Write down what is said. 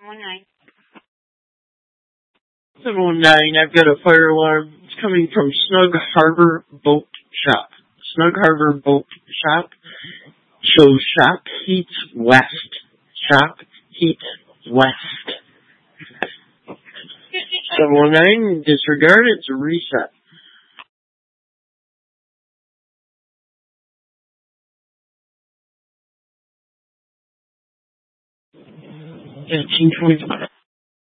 719, I've got a fire alarm. It's coming from Snug Harbor Boat Shop. Snug Harbor Boat Shop. Shows shop heat west. Shop heat west. 719, disregard, it's a reset. 1525.